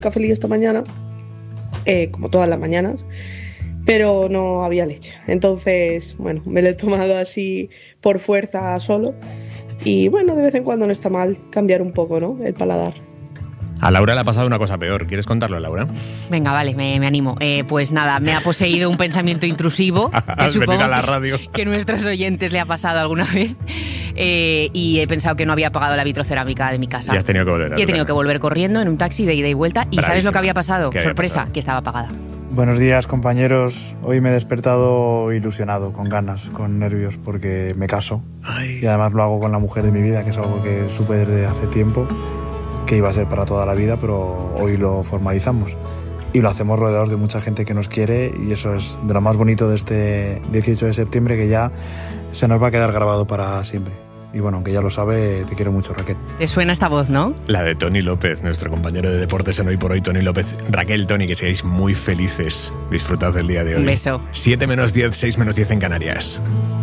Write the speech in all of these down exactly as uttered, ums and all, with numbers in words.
cafelillo esta mañana, eh, como todas las mañanas, pero no había leche. Entonces, bueno, me lo he tomado así por fuerza solo. Y bueno, de vez en cuando no está mal cambiar un poco, ¿no?, el paladar. A Laura le ha pasado una cosa peor. ¿Quieres contarlo, Laura? Venga, vale, me, me animo. Eh, pues nada, me ha poseído un pensamiento intrusivo. Has venido a la radio. Que, que nuestros oyentes le ha pasado alguna vez. Eh, y he pensado que no había apagado la vitrocerámica de mi casa. Y has tenido que volver. Y he tenido que volver corriendo en un taxi de ida y vuelta. ¿Y Bravísima. sabes lo que había pasado? ¿Qué Sorpresa, había pasado? Que estaba apagada. Buenos días, compañeros. Hoy me he despertado ilusionado, con ganas, con nervios, porque me caso. Ay. Y además lo hago con la mujer de mi vida, que es algo que supe desde hace tiempo, que iba a ser para toda la vida, pero hoy lo formalizamos. Y lo hacemos rodeados de mucha gente que nos quiere, y eso es de lo más bonito de este dieciocho de septiembre, que ya se nos va a quedar grabado para siempre. Y bueno, aunque ya lo sabe, te quiero mucho, Raquel. Te suena esta voz, ¿no? La de Tony López, nuestro compañero de deportes en Hoy por Hoy, Tony López. Raquel, Tony, que seáis muy felices. Disfrutad del día de hoy. Un beso. siete menos diez, seis menos diez en Canarias.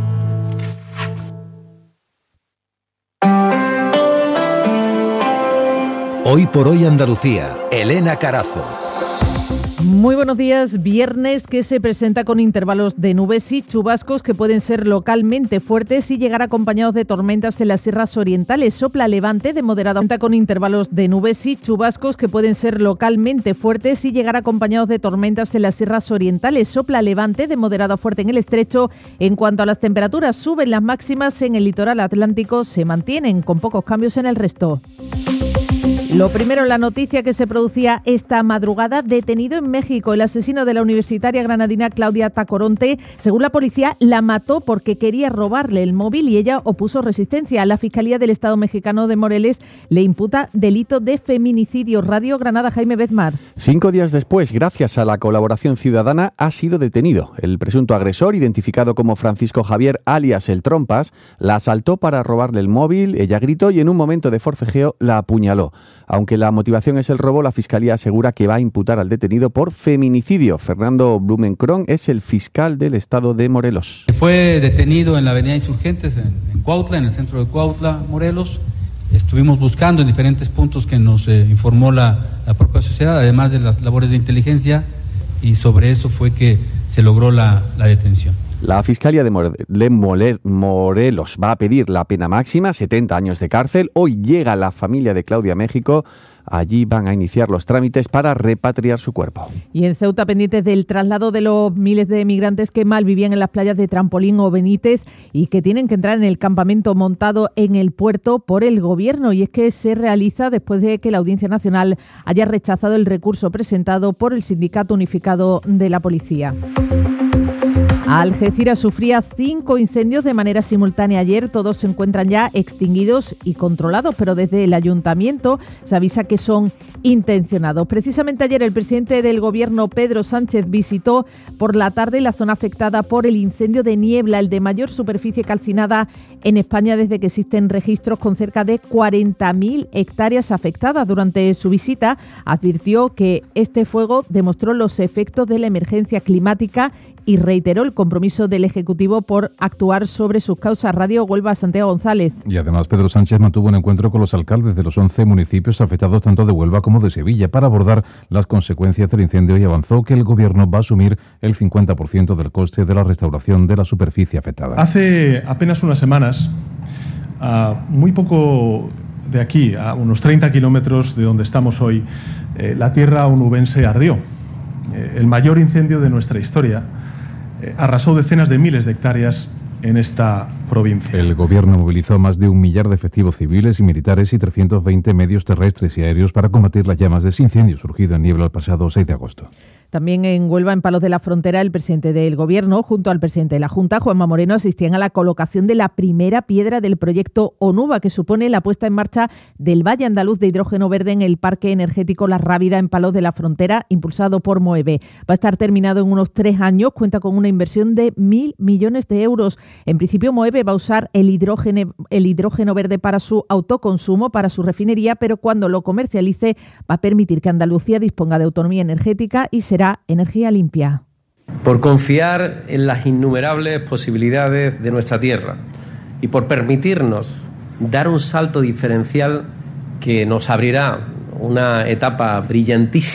Hoy por Hoy Andalucía, Elena Carazo. Muy buenos días. Viernes que se presenta con intervalos de nubes y chubascos que pueden ser localmente fuertes y llegar acompañados de tormentas en las sierras orientales. Sopla levante de moderado con intervalos de nubes y chubascos que pueden ser localmente fuertes y llegar acompañados de tormentas en las sierras orientales. Sopla levante de moderado a fuerte en el estrecho. En cuanto a las temperaturas, suben las máximas en el litoral atlántico, se mantienen con pocos cambios en el resto. Lo primero, la noticia que se producía esta madrugada: detenido en México el asesino de la universitaria granadina Claudia Tacoronte. Según la policía, la mató porque quería robarle el móvil y ella opuso resistencia. La Fiscalía del Estado mexicano de Morelos le imputa delito de feminicidio. Radio Granada, Jaime Bezmar. Cinco días después, gracias a la colaboración ciudadana, ha sido detenido. El presunto agresor, identificado como Francisco Javier, alias El Trompas, la asaltó para robarle el móvil. Ella gritó y en un momento de forcejeo la apuñaló. Aunque la motivación es el robo, la Fiscalía asegura que va a imputar al detenido por feminicidio. Fernando Blumenkron es el fiscal del Estado de Morelos. Fue detenido en la avenida Insurgentes, en, en Cuautla, en el centro de Cuautla, Morelos. Estuvimos buscando en diferentes puntos que nos eh, informó la, la propia sociedad, además de las labores de inteligencia, y sobre eso fue que se logró la, la detención. La Fiscalía de Morelos va a pedir la pena máxima, setenta años de cárcel. Hoy llega la familia de Claudia a México. Allí van a iniciar los trámites para repatriar su cuerpo. Y en Ceuta, pendientes del traslado de los miles de migrantes que mal vivían en las playas de Trampolín o Benítez y que tienen que entrar en el campamento montado en el puerto por el Gobierno. Y es que se realiza después de que la Audiencia Nacional haya rechazado el recurso presentado por el Sindicato Unificado de la Policía. Algeciras sufría cinco incendios de manera simultánea ayer. Todos se encuentran ya extinguidos y controlados, pero desde el ayuntamiento se avisa que son intencionados. Precisamente ayer el presidente del Gobierno, Pedro Sánchez, visitó por la tarde la zona afectada por el incendio de Niebla, el de mayor superficie calcinada en España desde que existen registros, con cerca de cuarenta mil hectáreas afectadas. Durante su visita advirtió que este fuego demostró los efectos de la emergencia climática y reiteró el compromiso del Ejecutivo por actuar sobre sus causas. Radio Huelva, Santiago González. Y además Pedro Sánchez mantuvo un encuentro con los alcaldes de los once municipios afectados tanto de Huelva como de Sevilla para abordar las consecuencias del incendio y avanzó que el Gobierno va a asumir el cincuenta por ciento del coste de la restauración de la superficie afectada. Hace apenas unas semanas, a muy poco de aquí, a unos treinta kilómetros de donde estamos hoy, eh, la tierra onubense ardió. Eh, el mayor incendio de nuestra historia eh, arrasó decenas de miles de hectáreas en esta provincia. El Gobierno movilizó más de un millar de efectivos civiles y militares y trescientos veinte medios terrestres y aéreos para combatir las llamas de ese incendio surgido en Niebla el pasado seis de agosto. También en Huelva, en Palos de la Frontera, el presidente del Gobierno, junto al presidente de la Junta, Juanma Moreno, asistían a la colocación de la primera piedra del proyecto ONUVA, que supone la puesta en marcha del Valle Andaluz de Hidrógeno Verde en el Parque Energético La Rábida, en Palos de la Frontera, impulsado por Moeve. Va a estar terminado en unos tres años, cuenta con una inversión de mil millones de euros. En principio, Moeve va a usar el hidrógeno, el hidrógeno verde para su autoconsumo, para su refinería, pero cuando lo comercialice va a permitir que Andalucía disponga de autonomía energética y será energía limpia. Por confiar en las innumerables posibilidades de nuestra tierra y por permitirnos dar un salto diferencial que nos abrirá una etapa brillantísima